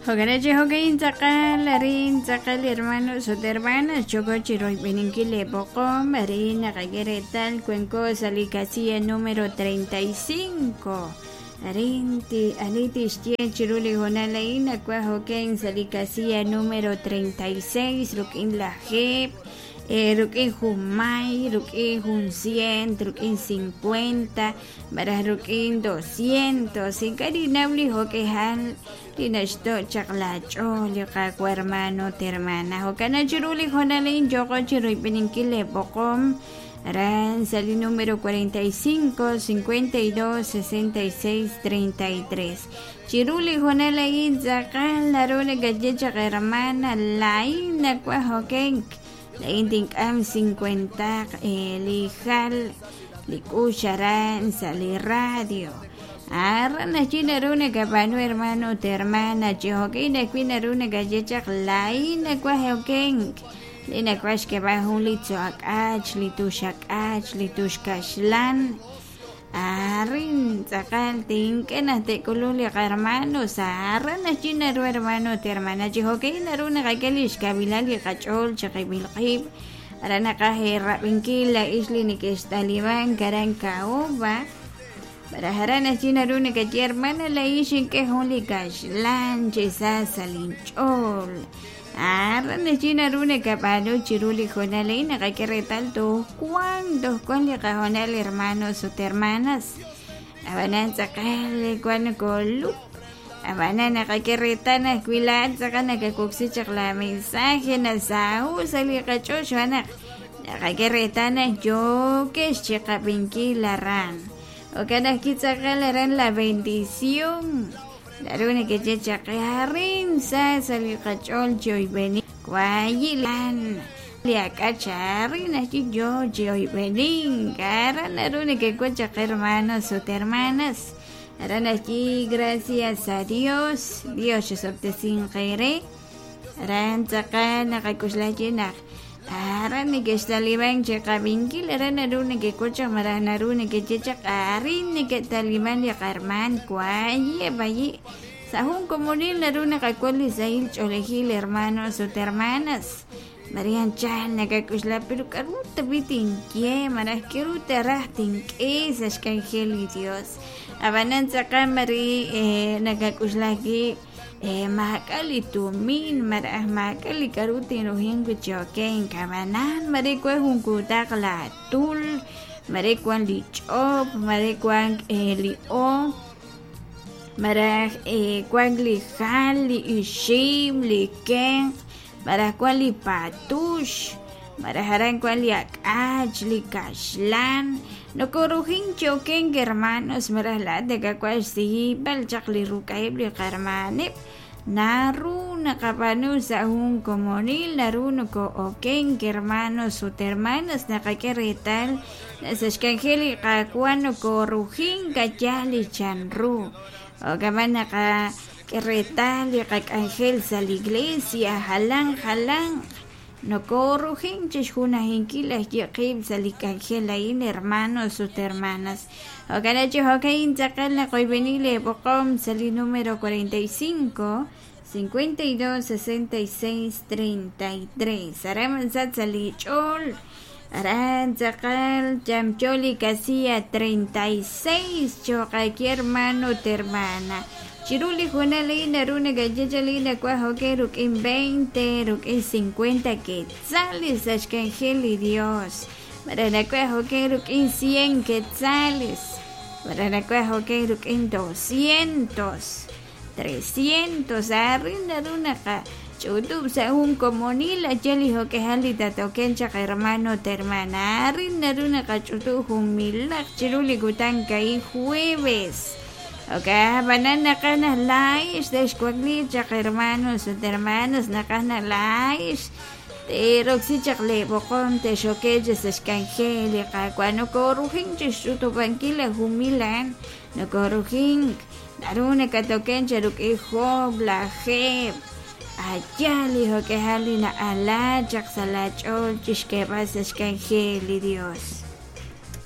Hogarache hogain takal, arin takal hermanos o hermanas, choco chiroy beninquile poco, marina tal cuenco salicasía número 35. Arinti, anitis tien chiruli honalaina, cua hogain salicasía número 36, rukin la jep. Rukin humay, rukin 100, rukin 50, barah rukin 200, sin carinabli hoquejal, dinashto chaclacho, liqaco hermano, hermana, hocana chiruli honalin, yoco chiruy peninkile pocom, ran sali número 45, 52, 66, 33. Chiruli honalain, zacal, larone gallecha hermana, laina, cua hoquen. Lainting am 50 lijal likusharan sali radio arana china runa kapano hermano hermana chihokina kwina runa gallecha laina kwa hoken lina kwash ke bahun litso akach litushakach litushkashlan arin sakal tingkena te kululi hermano sarana china ru hermano te hermana chihokina runa kakelish kabilali kachol chakabilqib arana kahera binkila isli nikestaliban karan kaoba para harana china runa kachi hermana la ishin ke huli kashlan chisa salinchol arana china runa kapano chiruli jonaleina kakeretal dos cuantos con le cajonal hermanos o hermanas abanan sakale cuan colu abanan kakeretana cuilan sakana que coxicha la mensaje na sau sali cachocho ana kakeretana yo que checa la ran o kana kitsakala ran la bendición la runa que checha harin sa sali cachol joy beni kwayilan lia cacharin así yo joy beni cara la runa que cuacha hermanos o hermanas eran aquí gracias a Dios se obtesin khaire ran sakana kakuslajina aran ni que taliban checa vinkil eran runa que cuacha marana runa que checha arin ni que taliban ya karman kwaye bayi sahun comunil la runa kakwali sahil cholejil hermanos o hermanas Marian chana kakusla pero karuta bitin que maras keruta rastin que es angel Dios abanan sakamari nakakuslaki mahakali tumin marah mahakali karuti rohin kuchoken kabanan mari kue hunkutak latul mari kwan lichop mari kwan lio marah kwan lihal li ishim li ken marah kwan li patush maraharan kwan li akach li kashlan no koruhin choken hermanos marahlat de kakwash si bal chakli rukaib li karmanip naru nakapanu sa un comunil naru no ko oken hermanos o hermanas nakakeretal nasashkanjeli kakwan no koruhin kachali chanru o kaman nakakeretal li kakangel sa la iglesia halang no corrujen chishuna hinkilas yaqib salikangelain hermanos o hermanas o caracho hokain sakala koibenile pocom sali número 45 52 66 33 araman sat sali chol aran sakal chamcholi casilla 36 chokaki hermano hermana Chiruli Junalina Runa Gallejalina Cuajoque Rukin 20 Rukin 50 quetzales Ashkangeli Dios Marana Cuajoque Rukin 100 quetzales Marana Cuajoque Rukin 200 300 Arina Runa Chutub Sahun Comunila Chelijo que Halita Tokencha hermano hermana Arina Runa Chutub Humilak Chiruli Gutanca y jueves Okay, banana kana lais de squagli hermanos o hermanas nakana lais te roxi chakle bokon te shokeje skangeli kwano koruhin chisuto bankila humilan no koruhin darune katoken cheruk iho blaje ayali ho que halina ala chaksalachol chishke bas skangeli Dios